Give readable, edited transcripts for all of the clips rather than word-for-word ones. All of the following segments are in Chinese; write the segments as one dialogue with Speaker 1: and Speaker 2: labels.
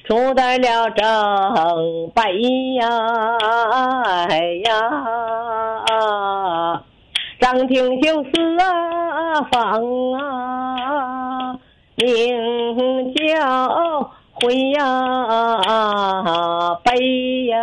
Speaker 1: 出得了正北呀，哎呀，张廷秀四方啊，名叫回呀北呀，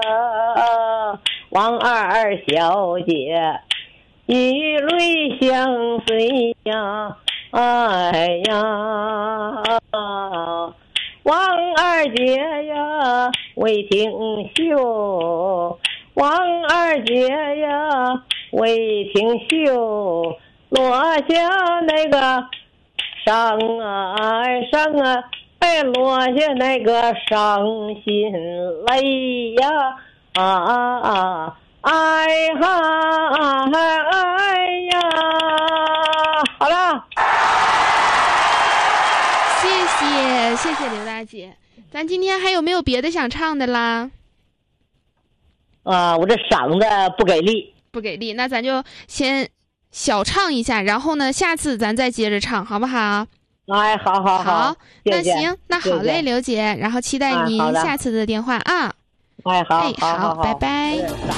Speaker 1: 王二小姐与泪相随呀，哎呀，王二姐呀魏廷秀，王二姐呀魏廷秀，落下那个伤啊伤啊，哎，落下那个伤心泪呀，哎哈哎呀，好了。
Speaker 2: 谢谢刘大姐，咱今天还有没有别的想唱的啦？
Speaker 1: 我这嗓子不给力，
Speaker 2: 那咱就先小唱一下，然后呢，下次咱再接着唱，好不好？
Speaker 1: 哎，好，
Speaker 2: 那行，那好嘞，刘姐，然后期待您下次的电话啊。
Speaker 1: 哎，好，
Speaker 2: 拜拜。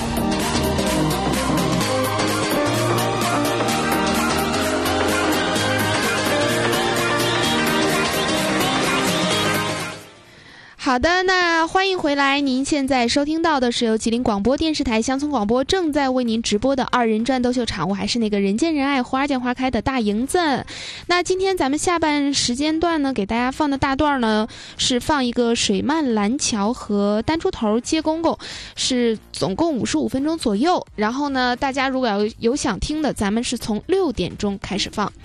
Speaker 2: 好的，那欢迎回来。您现在收听到的是由吉林广播电视台乡村广播正在为您直播的二人转斗秀场，我还是那个人见人爱花见花开的大营子。那今天咱们下半时间段呢，给大家放的大段呢是放一个水漫蓝桥和单出头接公公，是总共55分钟左右。然后呢，大家如果有想听的，咱们是从6点钟开始放。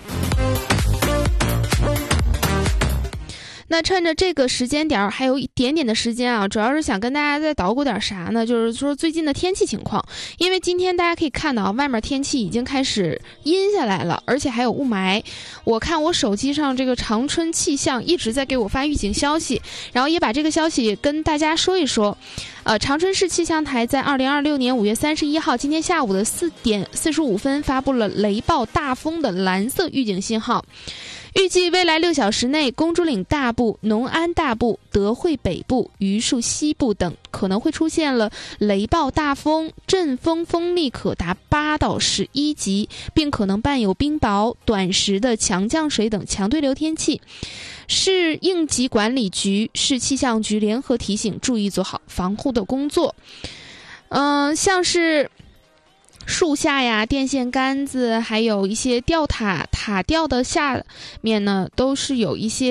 Speaker 2: 那趁着这个时间点还有一点点的时间啊，主要是想跟大家再捣鼓点啥呢？就是说最近的天气情况，因为今天大家可以看到外面天气已经开始阴下来了，而且还有雾霾。我看我手机上这个长春气象一直在给我发预警消息，然后也把这个消息跟大家说一说。长春市气象台在2026年5月31号今天下午的4点45分发布了雷暴大风的蓝色预警信号。预计未来6小时内，公主岭大部、农安大部、德惠北部、榆树西部等可能会出现了雷暴大风，阵风风力可达8到11级，并可能伴有冰雹、短时的强降水等强对流天气。市应急管理局、市气象局联合提醒，注意做好防护的工作。像是树下呀、电线杆子，还有一些吊塔吊的下面呢，都是有一些